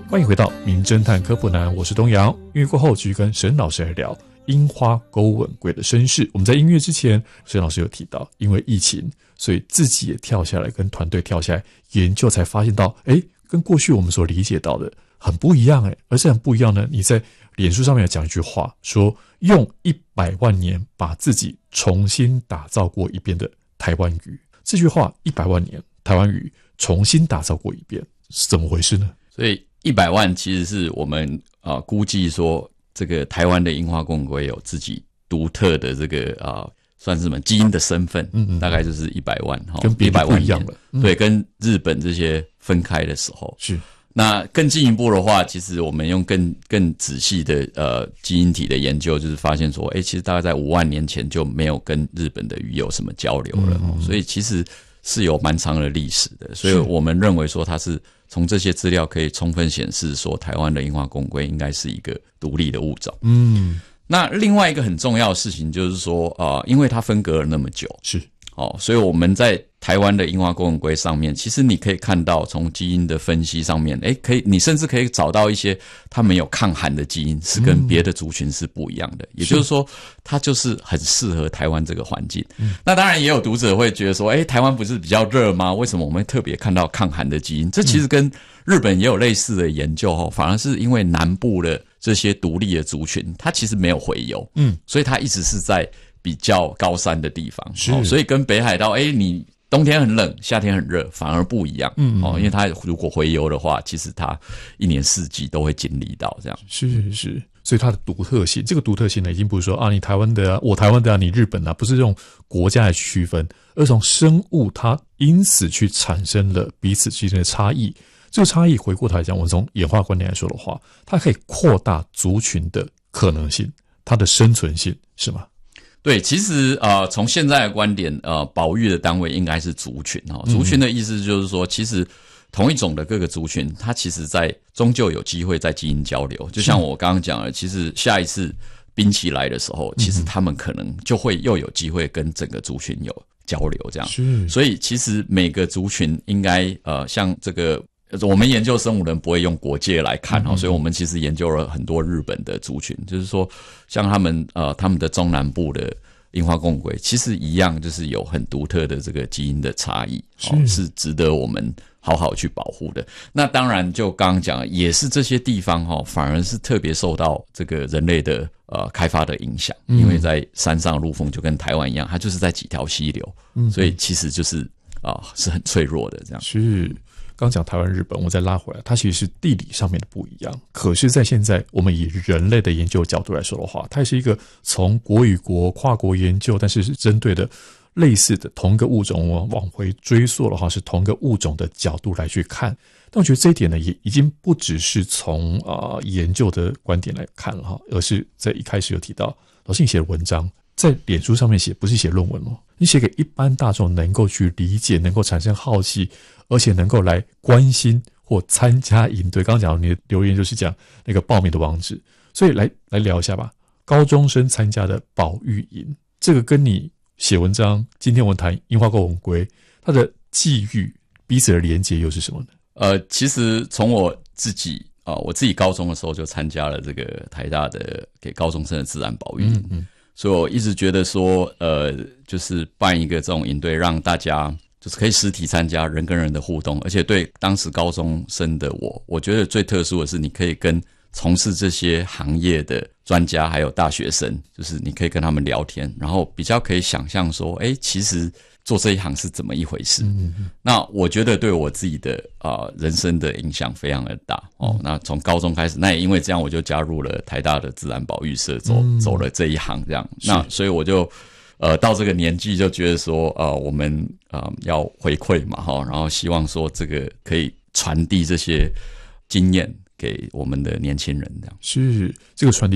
欢迎回到《名侦探科普男》，我是东阳。音乐过后继续跟沈老师来聊樱花钩吻龟的身世。我们在音乐之前，沈老师有提到，因为疫情，所以自己也跳下来，跟团队跳下来研究，才发现到，跟过去我们所理解到的很不一样，而是很不一样呢。你在脸书上面有讲一句话，说用100万年把自己重新打造过一遍的台湾语。这句话100万年台湾语重新打造过一遍，是怎么回事呢？ 所以100万其实是我们估计说，这个台湾的樱花钩吻龟有自己独特的这个算是什么基因的身份，大概就是100万， 跟别的不一样了。 对，跟日本这些分开的时候是。 那更进一步的话，其实我们用更仔细的基因体的研究，就是发现说，其实大概在5万年前就没有跟日本的鱼有什么交流了，所以其实是有蛮长的历史的。所以我们认为说，它是从这些资料可以充分显示说，台湾的樱花钩吻龟应该是一个独立的物种。那另外一个很重要的事情就是说，因为它分隔了那么久， 是所以我们在台湾的樱花钩吻龟上面，其实你可以看到从基因的分析上面，你甚至可以找到一些它没有抗寒的基因，是跟别的族群是不一样的。也就是说，它就是很适合台湾这个环境。那当然也有读者会觉得说，台湾不是比较热吗？为什么我们会特别看到抗寒的基因？这其实跟日本也有类似的研究，反而是因为南部的这些独立的族群，它其实没有洄游，所以它一直是在比较高山的地方，所以跟北海道，你冬天很冷，夏天很热，反而不一样，因为它如果洄游的话，其实它一年四季都会经历到这样。 是，所以它的独特性，这个独特性呢，已经不是说你台湾的我台湾的你日本不是用国家来区分，而从生物它因此去产生了彼此之间的差异。这个差异回过头来讲，我们从演化观点来说的话，它可以扩大族群的可能性，它的生存性，是吗？ 对，其实从现在的观点，保育的单位应该是族群。族群的意思就是说，其实同一种的各个族群，它其实在终究有机会在基因交流。就像我刚刚讲的，其实下一次冰期来的时候，其实他们可能就会又有机会跟整个族群有交流这样。所以其实每个族群应该像这个。我们研究生物人不会用国界来看，所以我们其实研究了很多日本的族群，就是说像他们的中南部的樱花钩吻龟其实一样，就是有很独特的这个基因的差异，是值得我们好好去保护的。那当然就刚刚讲，也是这些地方反而是特别受到这个人类的开发的影响，因为在山上陆丰就跟台湾一样，它就是在几条溪流，所以其实就是是很脆弱的这样。 是。刚讲台湾日本，我再拉回来，它其实是地理上面的不一样，可是在现在我们以人类的研究角度来说的话，它也是一个从国与国跨国研究，但是是针对的类似的同一个物种，我往回追溯的话是同一个物种的角度来去看。但我觉得这一点呢，也已经不只是从研究的观点来看了，而是在一开始有提到老师你写的文章在脸书上面写，不是写论文你写给一般大众能够去理解，能够产生好奇，而且能够来关心或参加营队。刚刚讲你的留言就是讲那个报名的网址，所以来聊一下吧。高中生参加的保育营，这个跟你写文章今天我们谈樱花钩吻龟它的际遇彼此的连结又是什么呢？ 其实从我自己高中的时候就参加了这个台大的给高中生的自然保育营，所以我一直觉得说就是办一个这种营队，让大家就是可以实体参加，人跟人的互动，而且对当时高中生的我觉得最特殊的是你可以跟从事这些行业的专家还有大学生，就是你可以跟他们聊天，然后比较可以想象说其实做这一行是怎么一回事。那我觉得对我自己的人生的影响非常的大那从高中开始，那也因为这样我就加入了台大的自然保育社，走了这一行这样。那所以我就到这个年纪就觉得说我们要回馈嘛然后希望说这个可以传递这些经验给我们的年轻人这样。 是这个传递